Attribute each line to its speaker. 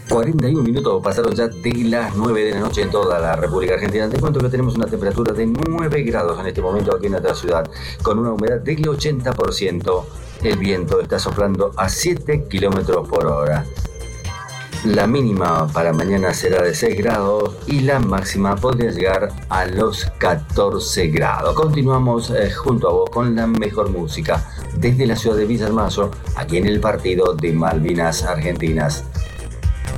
Speaker 1: 41 minutos pasaron ya de las 9 de la noche en toda la República Argentina. Te cuento que tenemos una temperatura de 9 grados en este momento aquí en nuestra ciudad, con una humedad del 80%. El viento está soplando a 7 kilómetros por hora. La mínima para mañana será de 6 grados y la máxima podría llegar a los 14 grados. Continuamos junto a vos con la mejor música desde la ciudad de Villa Mayo, aquí en el partido de Malvinas Argentinas.